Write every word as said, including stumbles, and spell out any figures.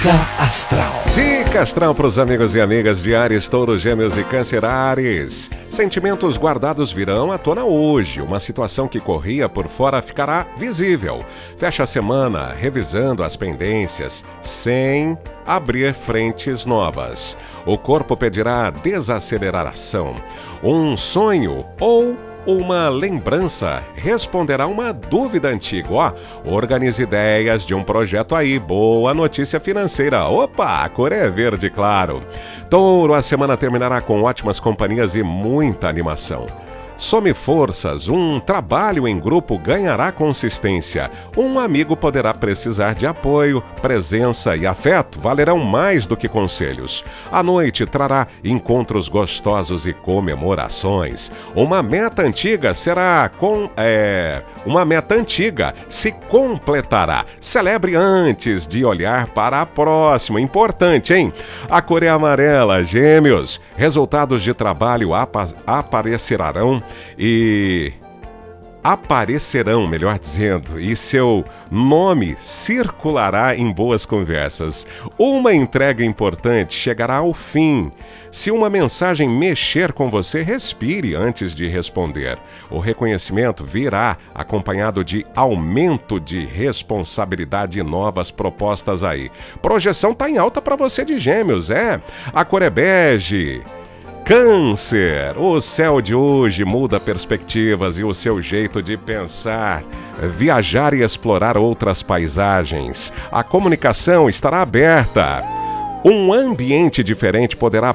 Dica Astral. Dica Astral para os amigos e amigas de Áries, Touro, Gêmeos e Câncer. Áries. Sentimentos guardados virão à tona hoje. Uma situação que corria por fora ficará visível. Fecha a semana revisando as pendências, sem abrir frentes novas. O corpo pedirá desaceleração. Um sonho ou uma lembrança responderá uma dúvida antiga. Ó, organize ideias de um projeto aí. Boa notícia financeira. Opa, a cor é verde, claro. Touro, a semana terminará com ótimas companhias e muita animação. Some forças, um trabalho em grupo ganhará consistência. Um amigo poderá precisar de apoio, presença e afeto valerão mais do que conselhos. A noite trará encontros gostosos e comemorações. Uma meta antiga será com é, uma meta antiga se completará. Celebre antes de olhar para a próxima. Importante, hein? A cor é amarela, Gêmeos. Resultados de trabalho apa- aparecerão e aparecerão, melhor dizendo, e seu nome circulará em boas conversas. Uma entrega importante chegará ao fim. Se uma mensagem mexer com você, respire antes de responder. O reconhecimento virá acompanhado de aumento de responsabilidade e novas propostas aí. Projeção tá em alta para você de Gêmeos, é? A cor é bege. Câncer, o céu de hoje muda perspectivas e o seu jeito de pensar. Viajar e explorar outras paisagens. A comunicação estará aberta. Um ambiente diferente poderá